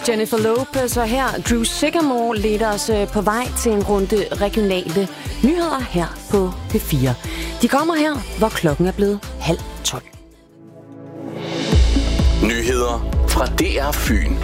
Jennifer Lopez, og her Drew Sycamore leder os på vej til en runde regionale nyheder her på P4. De kommer her, hvor klokken er blevet 11:30. Nyheder fra DR Fyn.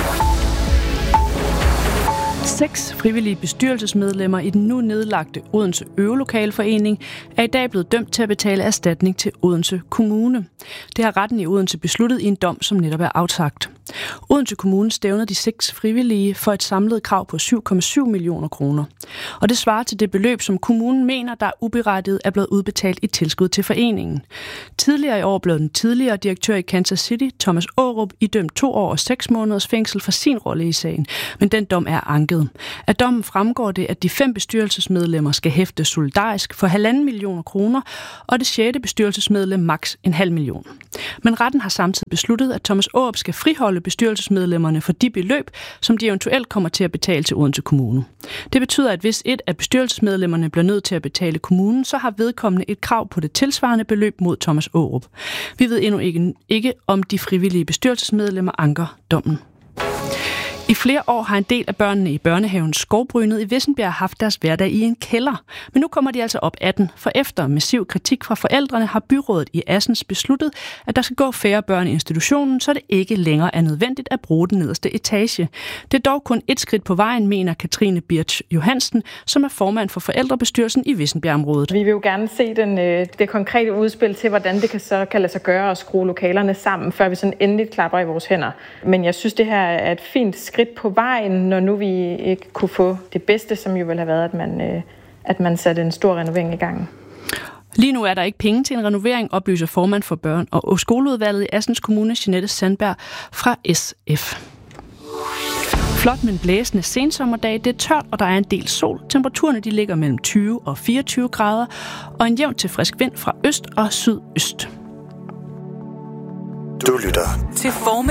6 frivillige bestyrelsesmedlemmer i den nu nedlagte Odense Øvelokalforening er i dag blevet dømt til at betale erstatning til Odense Kommune. Det har retten i Odense besluttet i en dom, som netop er afsagt. Odense Kommune stævner de 6 frivillige for et samlet krav på 7,7 millioner kroner. Og det svarer til det beløb, som kommunen mener, der uberettiget er blevet udbetalt i tilskud til foreningen. Tidligere i år blev den tidligere direktør i Kansas City, Thomas Aarup, idømt 2 år og 6 måneders fængsel for sin rolle i sagen, men den dom er anket. Af dommen fremgår det, at de 5 bestyrelsesmedlemmer skal hæfte solidarisk for 1,5 millioner kroner, og det 6. bestyrelsesmedlem maks 0,5 million. Men retten har samtidig besluttet, at Thomas Aarup skal friholde bestyrelsesmedlemmerne for de beløb, som de eventuelt kommer til at betale til Odense Kommune. Det betyder, at hvis et af bestyrelsesmedlemmerne bliver nødt til at betale kommunen, så har vedkommende et krav på det tilsvarende beløb mod Thomas Aarup. Vi ved endnu ikke om de frivillige bestyrelsesmedlemmer anker dommen. I flere år har en del af børnene i børnehaven Skovbrynet i Vissenbjerg haft deres hverdag i en kælder. Men nu kommer de altså op af den, for efter massiv kritik fra forældrene har byrådet i Assens besluttet, at der skal gå færre børn i institutionen, så det ikke længere er nødvendigt at bruge den nederste etage. Det er dog kun et skridt på vejen, mener Katrine Birch Johansen, som er formand for forældrebestyrelsen i Vissenbjergområdet. Vi vil jo gerne se det konkrete udspil til, hvordan det kan lade sig gøre at skrue lokalerne sammen, før vi sådan endeligt klapper i vores hænder. Men jeg synes, det her er et fint skridt på vejen, når nu vi ikke kunne få det bedste, som jo ville have været, at man satte en stor renovering i gang. Lige nu er der ikke penge til en renovering, oplyser formand for børn- og skoleudvalget i Assens Kommune, Jeanette Sandberg fra SF. Flot, men blæsende sensommerdag. Det er tørt, og der er en del sol. Temperaturerne de ligger mellem 20 og 24 grader, og en jævn til frisk vind fra øst og sydøst. Du lytter til formiddag.